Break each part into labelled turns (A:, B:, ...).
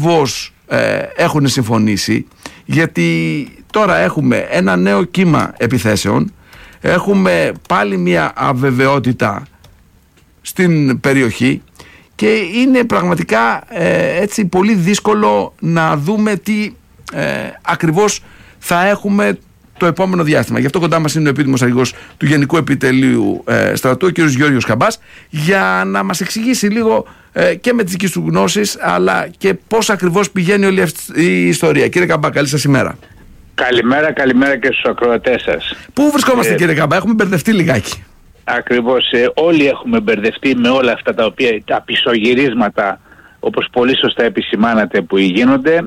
A: ακριβώς έχουν συμφωνήσει, γιατί τώρα έχουμε ένα νέο κύμα επιθέσεων, έχουμε πάλι μια αβεβαιότητα στην περιοχή και είναι πραγματικά έτσι πολύ δύσκολο να δούμε τι ακριβώς θα έχουμε το επόμενο διάστημα. Γι' αυτό κοντά μας είναι ο επίτιμος αρχηγός του Γενικού Επιτελείου Στρατού, ο κ. Γιώργος Καμπάς, για να μας εξηγήσει λίγο και με τις δικές του γνώσεις, αλλά και πώς ακριβώς πηγαίνει όλη αυτή η ιστορία. Κύριε Καμπά, καλή σας ημέρα.
B: Καλημέρα και στους ακροατές σας.
A: Πού βρισκόμαστε, κύριε Καμπά? Έχουμε μπερδευτεί λιγάκι.
B: Ακριβώς, όλοι έχουμε μπερδευτεί με όλα αυτά τα πισωγυρίσματα, όπως πολύ σωστά επισημάνατε, που γίνονται.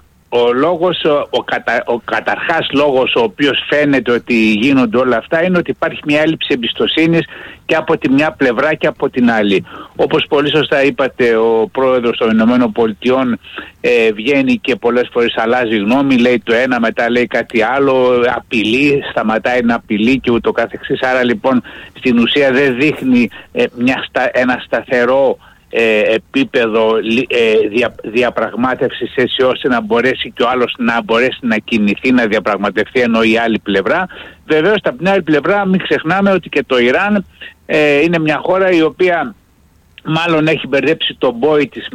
B: Ο καταρχάς λόγος ο οποίος φαίνεται ότι γίνονται όλα αυτά είναι ότι υπάρχει μια έλλειψη εμπιστοσύνης και από τη μια πλευρά και από την άλλη. Όπως πολύ σωστά είπατε, ο πρόεδρος των Ηνωμένων Πολιτειών βγαίνει και πολλές φορές αλλάζει γνώμη, λέει το ένα, μετά λέει κάτι άλλο, απειλεί, σταματάει να απειλεί και ούτω καθεξής. Άρα λοιπόν στην ουσία δεν δείχνει ένα σταθερό επίπεδο διαπραγμάτευσης, έτσι ώστε να μπορέσει και ο άλλος να μπορέσει να κινηθεί, να διαπραγματευτεί, ενώ η άλλη πλευρά. Βεβαίως από την άλλη πλευρά μην ξεχνάμε ότι και το Ιράν είναι μια χώρα η οποία μάλλον έχει μπερδέψει τον πόη της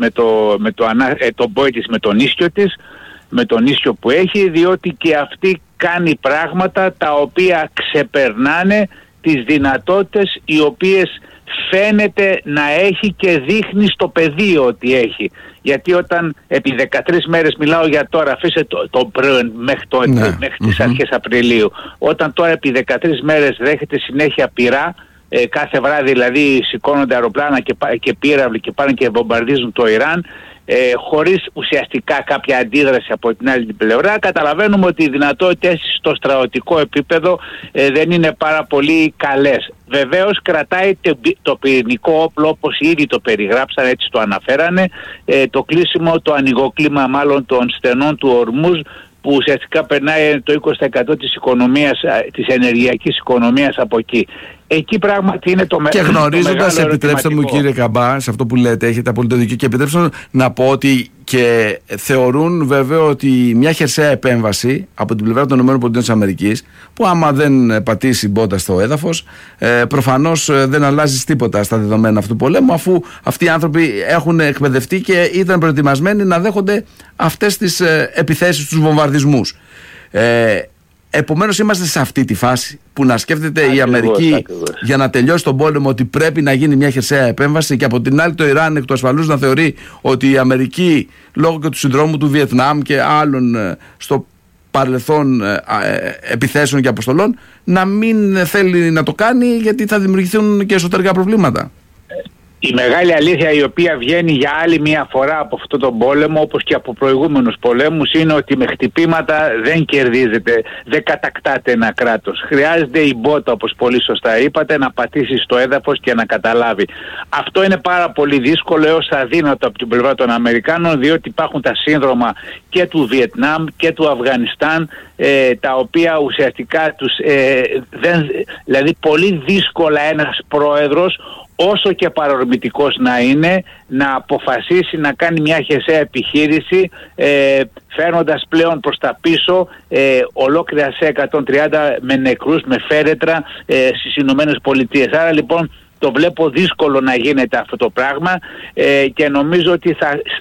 B: με τον ίσιο της, με τον ίσιο που έχει, διότι και αυτή κάνει πράγματα τα οποία ξεπερνάνε τις δυνατότητες οι οποίες φαίνεται να έχει και δείχνει στο πεδίο ότι έχει. Γιατί όταν επί 13 μέρες, μιλάω για τώρα, αφήστε το πρώην μέχρι τις αρχές Απριλίου, όταν τώρα επί 13 μέρες δέχεται συνέχεια πυρά, κάθε βράδυ δηλαδή σηκώνονται αεροπλάνα και πύραυλοι και πάνε και βομβαρδίζουν το Ιράν, χωρίς ουσιαστικά κάποια αντίδραση από την άλλη πλευρά, καταλαβαίνουμε ότι οι δυνατότητες στο στρατιωτικό επίπεδο δεν είναι πάρα πολύ καλές. Βεβαίως κρατάει το πυρηνικό όπλο, όπως ήδη το περιγράψαν, έτσι το αναφέρανε, το κλείσιμο, το ανοιγοκλίμα μάλλον των στενών του Ορμούζ, που ουσιαστικά περνάει το 20% της οικονομίας, της ενεργειακής οικονομίας από εκεί. Εκεί πράγματι είναι το μεγάλο.
A: Και γνωρίζοντας, επιτρέψτε μου κύριε Καμπά, σε αυτό που λέτε, έχετε απολύτως δίκιο, και επιτρέψτε μου να πω ότι και θεωρούν βέβαια ότι μια χερσαία επέμβαση από την πλευρά των ΗΠΑ, που άμα δεν πατήσει μπότα στο έδαφος, προφανώς δεν αλλάζει τίποτα στα δεδομένα αυτού του πολέμου, αφού αυτοί οι άνθρωποι έχουν εκπαιδευτεί και ήταν προετοιμασμένοι να δέχονται αυτές τις επιθέσεις, τους βομβαρδισμούς. Επομένως είμαστε σε αυτή τη φάση που να σκέφτεται η Αμερική για να τελειώσει τον πόλεμο ότι πρέπει να γίνει μια χερσαία επέμβαση, και από την άλλη το Ιράν εκ του ασφαλούς να θεωρεί ότι η Αμερική, λόγω και του συνδρόμου του Βιετνάμ και άλλων στο παρελθόν επιθέσεων και αποστολών, να μην θέλει να το κάνει, γιατί θα δημιουργηθούν και εσωτερικά προβλήματα.
B: Η μεγάλη αλήθεια η οποία βγαίνει για άλλη μια φορά από αυτόν τον πόλεμο, όπως και από προηγούμενους πολέμους, είναι ότι με χτυπήματα δεν κερδίζεται, δεν κατακτάται ένα κράτος. Χρειάζεται η μπότα, όπως πολύ σωστά είπατε, να πατήσει στο έδαφος και να καταλάβει. Αυτό είναι πάρα πολύ δύσκολο, έως αδύνατο από την πλευρά των Αμερικάνων, διότι υπάρχουν τα σύνδρομα και του Βιετνάμ και του Αφγανιστάν, τα οποία ουσιαστικά δηλαδή πολύ δύσκολα ένας πρόεδρος, όσο και παρορμητικός να είναι, να αποφασίσει να κάνει μια χερσαία επιχείρηση, φέρνοντας πλέον προς τα πίσω ολόκληρα σε 130 με νεκρούς, με φέρετρα στις Ηνωμένες Πολιτείες. Άρα λοιπόν το βλέπω δύσκολο να γίνεται αυτό το πράγμα, και νομίζω ότι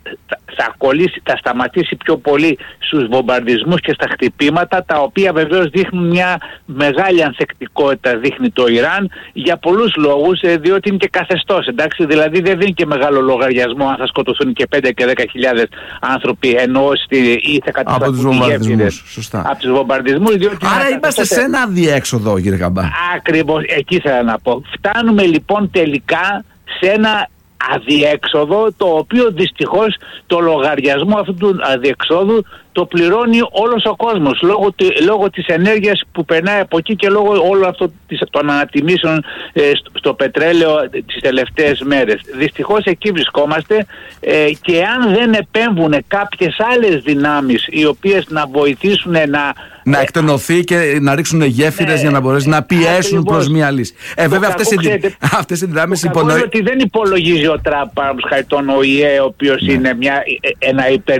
B: θα σταματήσει πιο πολύ στους βομβαρδισμούς και στα χτυπήματα, τα οποία βεβαίως δείχνουν μια μεγάλη ανθεκτικότητα, δείχνει το Ιράν, για πολλούς λόγους, διότι είναι και καθεστώς, εντάξει, δηλαδή δεν δίνει και μεγάλο λογαριασμό αν θα σκοτωθούν και 5 και 10.000 άνθρωποι, ενώ ή θα κατασταθούν από τους βομβαρδισμούς.
A: Άρα είμαστε σε ένα αδιέξοδο, κύριε Καμπά.
B: Ακριβώς, εκεί ήθελα να πω. Φτάνουμε λοιπόν τελικά σε ένα αδιέξοδο, το οποίο δυστυχώς το λογαριασμό αυτού του αδιεξόδου το πληρώνει όλος ο κόσμος, λόγω της ενέργειας που περνάει από εκεί και λόγω όλων αυτών των ανατιμήσεων στο πετρέλαιο τις τελευταίες μέρες. Δυστυχώς εκεί βρισκόμαστε, και αν δεν επέμβουν κάποιες άλλες δυνάμεις οι οποίες να βοηθήσουν να
A: εκτενωθεί και να ρίξουν γέφυρες για να μπορέσουν να πιέσουν προς μια λύση. Βέβαια αυτές οι δυνάμεις
B: υπονοεί ότι δεν υπολογίζει ο Τραμπ, παραδείγματος χάρη, τον ΟΗΕ, ο οποίος είναι ένα